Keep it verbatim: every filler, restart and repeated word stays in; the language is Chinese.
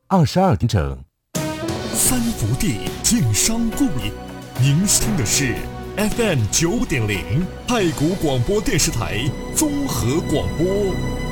二十二点整。 三福地晋商故里，您听的是 F M 九点零太谷广播电视台综合广播。